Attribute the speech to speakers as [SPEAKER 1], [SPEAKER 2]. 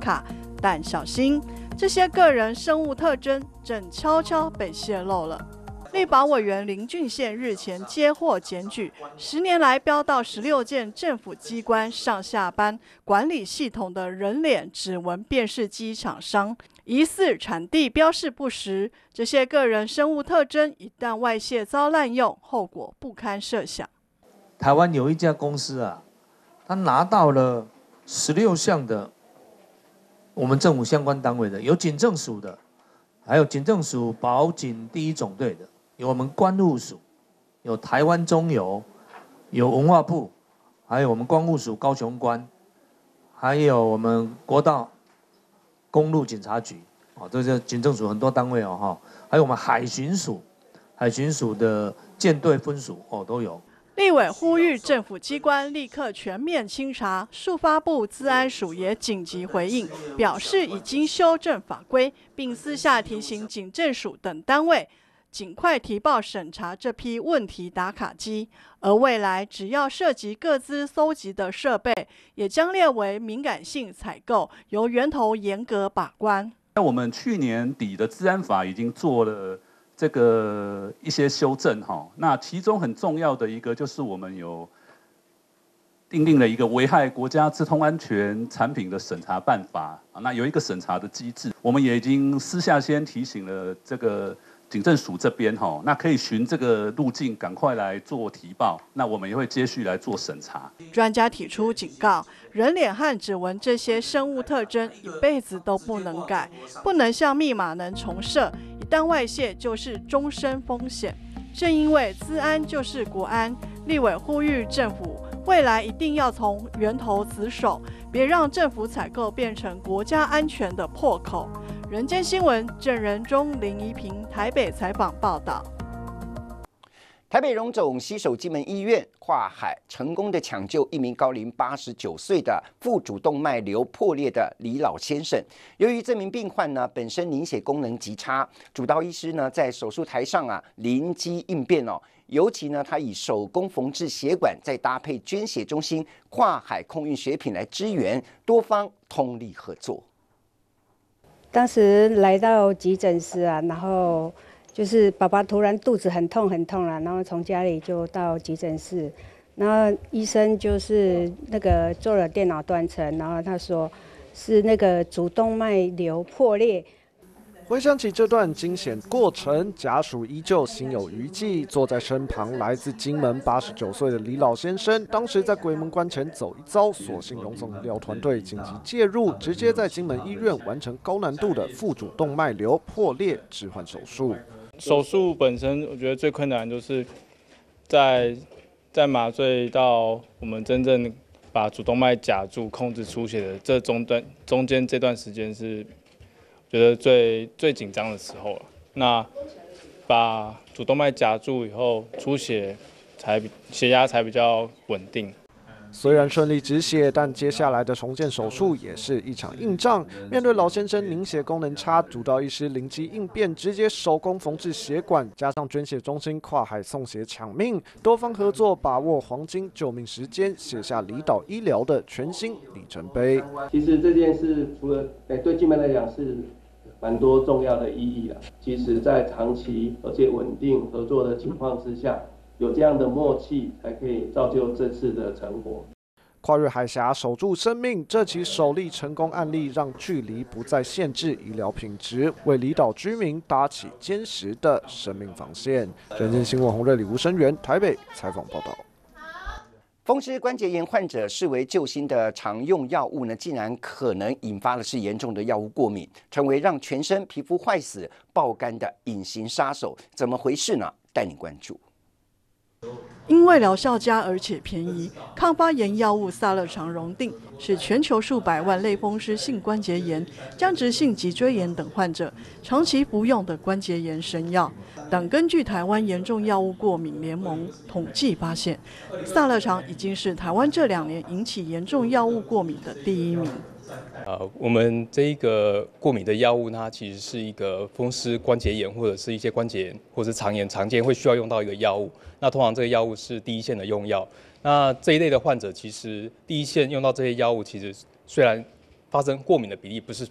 [SPEAKER 1] 卡，但小心，这些个人生物特征正悄悄被泄露了。立法委员林俊宪日前接获检举，10年来飙到16件政府机关上下班管理系统的人脸指纹辨识机厂商，疑似产地标示不实。这些个人生物特征一旦外泄遭滥用，后果不堪设想。
[SPEAKER 2] 台湾有一家公司啊，他拿到了16项的我们政府相关单位的，有警政署的，还有警政署保警第1总队的。有我们关务署，有台湾中油，有文化部，还有我们关务署高雄关，还有我们国道公路警察局，这是警政署很多单位哦，还有我们海巡署的舰队分署都有。
[SPEAKER 1] 立委呼吁政府机关立刻全面清查，数发部资安署也紧急回应，表示已经修正法规，并私下提醒警政署等单位尽快提报审查这批问题打卡机，而未来只要涉及各自搜集的设备，也将列为敏感性采购，由源头严格把关。
[SPEAKER 3] 我们去年底的治安法已经做了这个一些修正哈，那其中很重要的一个就是我们有订定了一个危害国家资通安全产品的审查办法，那有一个审查的机制，我们也已经私下先提醒了这个警政署这边哈，那可以循这个路径赶快来做提报，那我们也会接续来做审查。
[SPEAKER 1] 专家提出警告，人脸和指纹这些生物特征一辈子都不能改，不能像密码能重设，一旦外泄就是终身风险。正因为资安就是国安，立委呼吁政府未来一定要从源头死守，别让政府采购变成国家安全的破口。人间新闻郑仁忠、林怡平台北采访报道。
[SPEAKER 4] 台北荣总携手金门医院跨海成功的抢救一名高龄89岁的腹主动脉瘤破裂的李老先生。由于这名病患呢本身凝血功能极差，主刀医师呢在手术台上临机应变尤其呢他以手工缝制血管，再搭配捐血中心跨海空运血品来支援，多方通力合作。
[SPEAKER 5] 当时来到急诊室然后就是爸爸突然肚子很痛然后从家里就到急诊室，然后医生就是那个做了电脑断层，然后他说是那个主动脉瘤破裂。
[SPEAKER 6] 回想起这段惊险过程，家属依旧心有余悸。坐在身旁来自金门89岁的李老先生，当时在鬼门关前走一遭，所幸荣总医疗团队紧急介入，直接在金门医院完成高难度的腹主动脉瘤破裂置换手术。
[SPEAKER 7] 手术本身，我觉得最困难就是在麻醉到我们真正把主动脉夹住、控制出血的这中间这段时间是觉得最紧张的时候了。那把主动脉夹住以后，出血血压才比较稳定。
[SPEAKER 6] 虽然顺利止血，但接下来的重建手术也是一场硬仗。面对老先生凝血功能差，主刀医师灵机应变，直接手工缝制血管，加上捐血中心跨海送血抢命，多方合作，把握黄金救命时间，写下离岛医疗的全新里程碑。
[SPEAKER 8] 其实这件事除了对金门来讲是蛮多重要的意义了。其实，在长期而且稳定合作的情况之下，有这样的默契，才可以造就这次的成果。
[SPEAKER 6] 跨越海峡守住生命，这起首例成功案例让距离不再限制医疗品质，为离岛居民搭起坚实的生命防线。人间新闻洪瑞里、吴声源台北采访报道。
[SPEAKER 4] 风湿关节炎患者视为救星的常用药物呢，竟然可能引发的是严重的药物过敏，成为让全身皮肤坏死、爆肝的隐形杀手。怎么回事呢？带你关注。
[SPEAKER 1] 因为疗效佳而且便宜，抗发炎药物萨乐肠荣定是全球数百万类风湿性关节炎、僵直性脊椎炎等患者长期服用的关节炎神药。但根据台湾严重药物过敏联盟统计发现，萨乐肠已经是台湾这2年引起严重药物过敏的第1名。
[SPEAKER 7] 我们这一个过敏的药物，它其实是一个风湿关节炎或者是一些关节炎或者是肠炎常见会需要用到一个药物。那通常这个药物是第一线的用药。那这一类的患者，其实第一线用到这些药物，其实虽然
[SPEAKER 9] 发生过敏的比例不是